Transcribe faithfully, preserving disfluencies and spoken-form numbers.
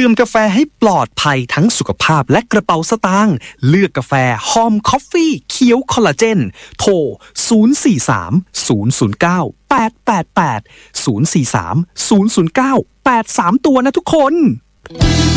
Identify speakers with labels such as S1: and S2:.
S1: ดื่มกาแฟให้ปลอดภัยทั้งสุขภาพและกระเป๋าสตางค์เลือกกาแฟหอมคอฟฟี่เคี้ยวคอลลาเจนโทรศูนย์ สี่ สาม ศูนย์ ศูนย์ เก้า แปด แปด แปด ศูนย์ สี่ สาม ศูนย์ ศูนย์ เก้า แปด สามตัวนะทุกคน